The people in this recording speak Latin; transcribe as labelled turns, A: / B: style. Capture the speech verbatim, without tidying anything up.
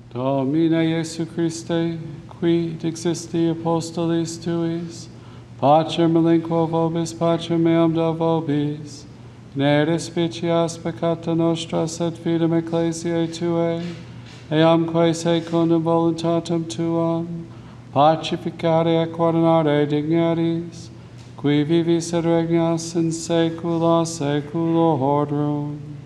A: Domine Iesu Christe, qui dixisti apostolis tuis, pacem relinquo vobis, pacem meam da vobis, ne despicias peccata nostra, sed fidem ecclesiae tuae, eamque secundum voluntatem tuam, pacificare et coordinare dignities, qui vivis et regnas in saecula saeculorum.